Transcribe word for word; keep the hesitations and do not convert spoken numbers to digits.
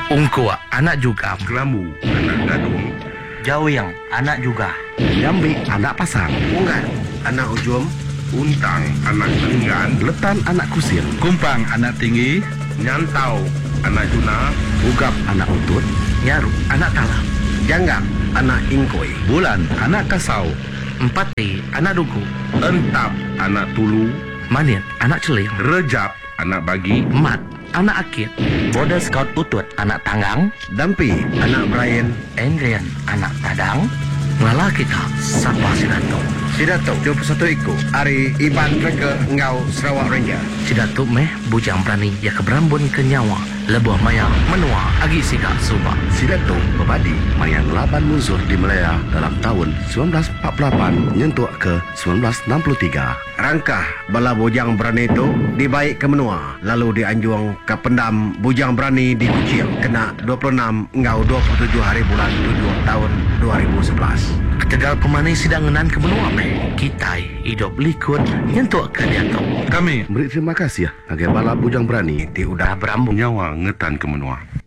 Ungkua, anak juga. Kelambu, anak gadung. Jawiyang, anak juga. Jambi, anak pasang. Unggan, anak ujum. Untang, anak enggan. Letan, anak kusir. Kumpang, anak tinggi. Nyantau, anak juna. Ugap, anak utut. Nyaru, anak talam. Janggap, anak ingkoi. Bulan, anak kasau. Empati, anak duku. Entap, anak tulu. Manit, anak celing. Rejap, anak bagi. Mat, anak akit. Boda Scout Utut, anak tanggang. Dampi, anak Brian. Endrian, anak tadang. Ngala kita, sapa sidato. Sidato, dua puluh satu ikut. Ari Iban Reke Ngau Sarawak Ranger. Sidato meh, bujang berani ya keberambun ke nyawa. Lebuh maya menua agi sika suba. Sidato, Bebadi, mayang laban musuh di Melaya dalam tahun sembilan belas empat puluh delapan nyentuh ke sembilan belas enam puluh tiga. Rangkah bala bujang berani itu dibaik ke menua. Lalu dianjuang ke pendam bujang berani di Kuching. Kena dua puluh enam Ngau dua puluh tujuh hari bulan tujuh tahun dua ribu sebelas. Ketegal pemani sidang ngenan ke menua meh. Kitai hidup likut nyentuh ke diato. Kami Beri terima kasih ya, agar bala bujang berani Ti udah Berambung. nyawa ngetan ke menua.